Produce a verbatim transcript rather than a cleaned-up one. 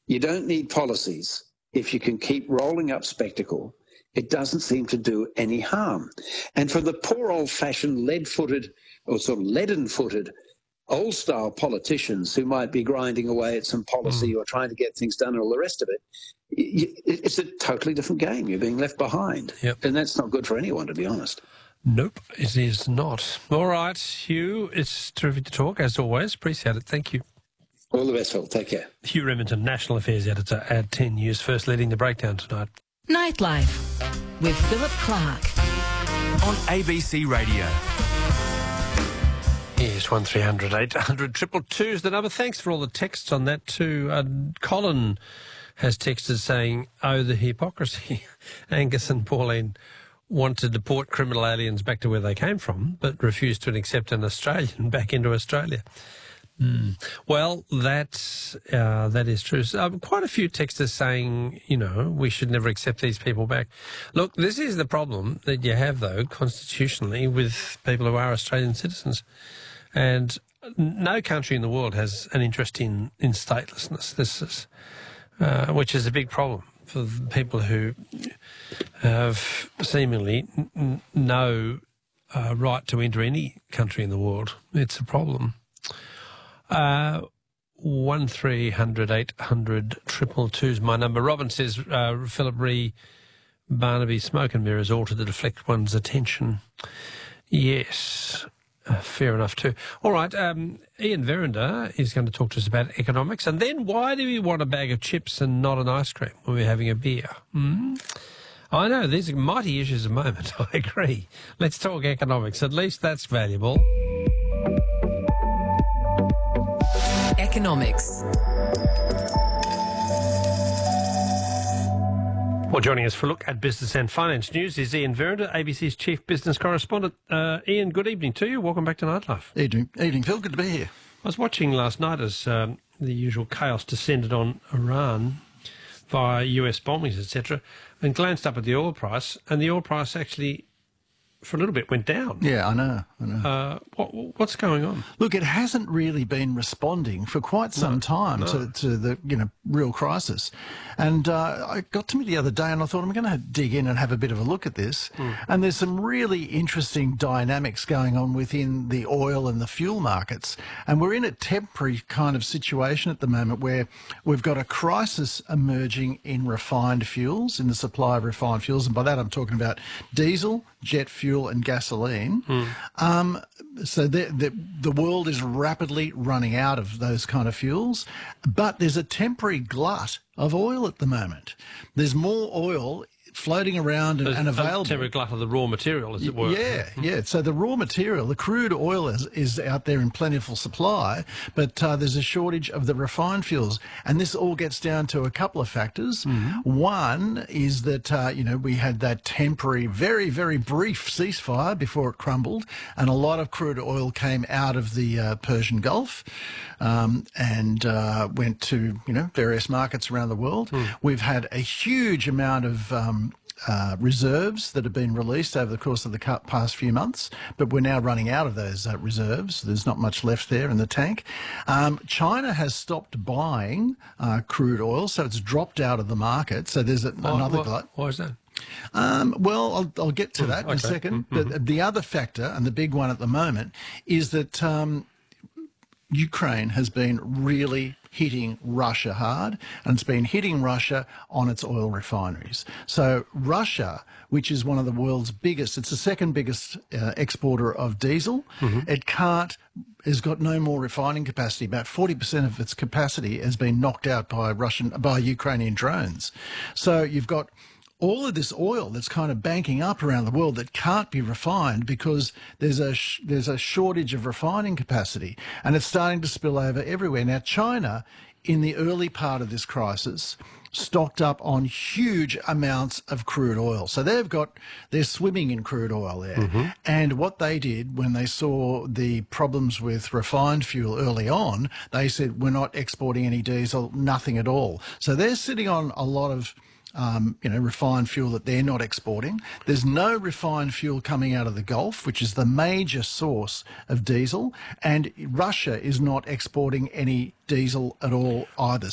You don't need policies if you can keep rolling up spectacle. It doesn't seem to do any harm. And for the poor old-fashioned lead-footed or sort of leaden-footed old-style politicians who might be grinding away at some policy mm. or trying to get things done and all the rest of it, it's a totally different game. You're being left behind. Yep. And that's not good for anyone, to be honest. Nope, it is not. All right, Hugh, it's terrific to talk, as always. Appreciate it. Thank you. All the best, Phil. Take care. Hugh Remington, National Affairs Editor at ten News, first leading the breakdown tonight. Nightlife with Philip Clark on A B C Radio. Yes, one three hundred eight hundred two two is the number. Thanks for all the texts on that too. Uh, Colin has texted saying, oh, the hypocrisy. Angus and Pauline want to deport criminal aliens back to where they came from, but refuse to accept an Australian back into Australia. Mm. Well, that's, uh, that is true. So, um, quite a few texters saying, you know, we should never accept these people back. Look, this is the problem that you have, though, constitutionally, with people who are Australian citizens. And no country in the world has an interest in, in statelessness. This is, uh, which is a big problem for people who have seemingly n- no uh, right to enter any country in the world. It's a problem. Uh, one three hundred eight hundred triple two is my number. Robin says, uh, Philip Ree, Barnaby smoke and mirrors all to deflect one's attention. Yes, uh, fair enough too. All right, um, Ian Verinder is going to talk to us about economics. And then why do we want a bag of chips and not an ice cream when we're having a beer? Hmm? I know, these are mighty issues at the moment, I agree. Let's talk economics. At least that's valuable. Economics. Well, joining us for a look at business and finance news is Ian Verinder, A B C's chief business correspondent. Uh, Ian, good evening to you. Welcome back to Nightlife. Evening, evening, Phil. Good to be here. I was watching last night as um, the usual chaos descended on Iran via U S bombings, et cetera, and glanced up at the oil price, and the oil price actually, for a little bit, went down. Yeah, I know. I know. Uh, what, what's going on? Look, it hasn't really been responding for quite some no, time no. to, to the you know real crisis. And uh, I got to me the other day and I thought I'm going to dig in and have a bit of a look at this. Mm. And there's some really interesting dynamics going on within the oil and the fuel markets. And we're in a temporary kind of situation at the moment where we've got a crisis emerging in refined fuels, in the supply of refined fuels. And by that I'm talking about diesel, jet fuel and gasoline. Mm. Um, so the, the, the world is rapidly running out of those kind of fuels, but there's a temporary glut of oil at the moment. There's more oil floating around and, and available. A temporary glut of the raw material, as it were. Yeah, yeah. So the raw material, the crude oil is, is out there in plentiful supply, but uh, there's a shortage of the refined fuels. And this all gets down to a couple of factors. Mm-hmm. One is that, uh, you know, we had that temporary, very, very brief ceasefire before it crumbled, and a lot of crude oil came out of the uh, Persian Gulf um, and uh, went to, you know, various markets around the world. Mm. We've had a huge amount of um, Uh, reserves that have been released over the course of the past few months, but we're now running out of those uh, reserves. There's not much left there in the tank. Um, China has stopped buying uh, crude oil, so it's dropped out of the market. So there's a, why, another why, glut. Why is that? Um, well, I'll, I'll get to that mm, in okay. a second. Mm-hmm. But the other factor, and the big one at the moment, is that um, Ukraine has been really hitting Russia hard, and it's been hitting Russia on its oil refineries. So Russia, which is one of the world's biggest, it's the second biggest uh, exporter of diesel, mm-hmm. it can't, has got no more refining capacity. About forty percent of its capacity has been knocked out by Russian, by Ukrainian drones. So you've got all of this oil that's kind of banking up around the world that can't be refined because there's a sh- there's a shortage of refining capacity, and it's starting to spill over everywhere. Now, China, in the early part of this crisis, stocked up on huge amounts of crude oil. So they've got, they're swimming in crude oil there. Mm-hmm. And what they did when they saw the problems with refined fuel early on, they said, we're not exporting any diesel, nothing at all. So they're sitting on a lot of Um, you know, refined fuel that they're not exporting. There's no refined fuel coming out of the Gulf, which is the major source of diesel, and Russia is not exporting any diesel at all either.